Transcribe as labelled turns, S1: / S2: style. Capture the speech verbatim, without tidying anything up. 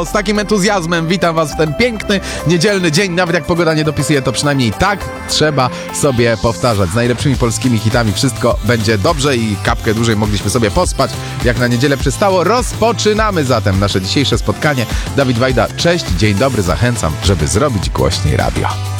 S1: z takim entuzjazmem witam was w ten piękny, niedzielny dzień. Nawet jak pogoda nie dopisuje, to przynajmniej tak trzeba sobie powtarzać. Z najlepszymi polskimi hitami wszystko będzie dobrze i kapkę dłużej mogliśmy sobie pospać, jak na niedzielę przystało. Rozpoczynamy zatem nasze dzisiejsze spotkanie. Dawid Wajda, cześć, dzień dobry, zachęcam, żeby zrobić głośniej radio.